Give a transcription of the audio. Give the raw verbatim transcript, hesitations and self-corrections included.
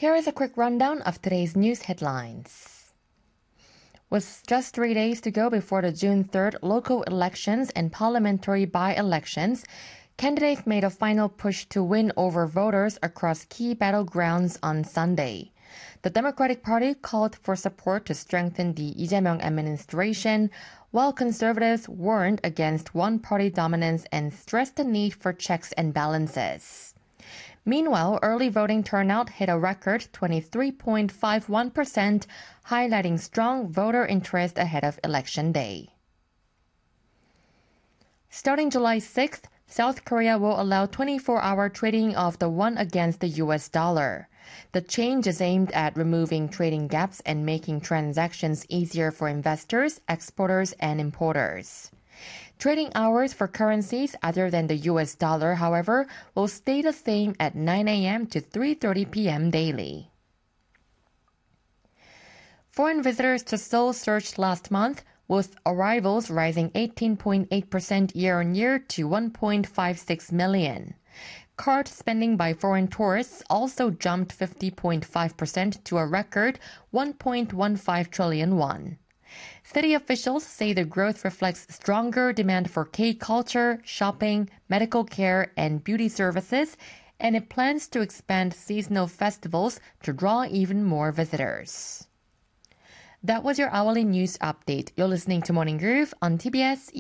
Here is a quick rundown of today's news headlines. With just three days to go before the June third local elections and parliamentary by-elections, candidates made a final push to win over voters across key battlegrounds on Sunday. The Democratic Party called for support to strengthen the Lee Jae-myung administration, while conservatives warned against one-party dominance and stressed the need for checks and balances. Meanwhile, early voting turnout hit a record twenty-three point five one percent, highlighting strong voter interest ahead of Election Day. Starting July sixth, South Korea will allow twenty-four hour trading of the won against the U S dollar. The change is aimed at removing trading gaps and making transactions easier for investors, exporters, and importers. Trading hours for currencies other than the U S dollar, however, will stay the same at nine a.m. to three thirty p.m. daily. Foreign visitors to Seoul surged last month, with arrivals rising eighteen point eight percent year-on-year to one point five six million. Card spending by foreign tourists also jumped fifty point five percent to a record one point one five trillion won. City officials say the growth reflects stronger demand for K-culture, shopping, medical care, and beauty services, and it plans to expand seasonal festivals to draw even more visitors. That was your hourly news update. You're listening to Morning Groove on T B S